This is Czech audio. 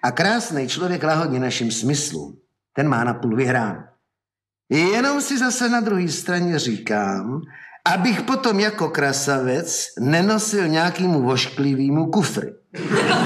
A krásný člověk lahodně našim smyslům, ten má napůl vyhrán. Jenom si zase na druhé straně říkám, abych potom jako krasavec nenosil nějakému vošklivýmu kufry.